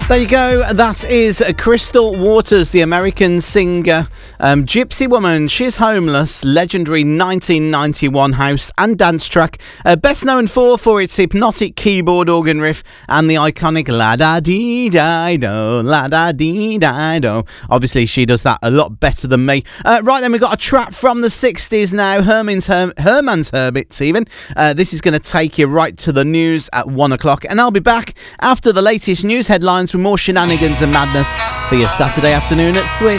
There you go. That is Crystal Waters, the American singer, Gypsy Woman. She's Homeless, legendary 1991 house and dance track, best known for its hypnotic keyboard organ riff and the iconic la-da-dee-di-do, la-da-dee-di-do. Obviously, she does that a lot better than me. Right then, we've got a track from the 60s now, Herman's Herbits even. This is going to take you right to the news at 1 o'clock, and I'll be back after the latest news headlines with more shenanigans and madness for your Saturday afternoon at Switch.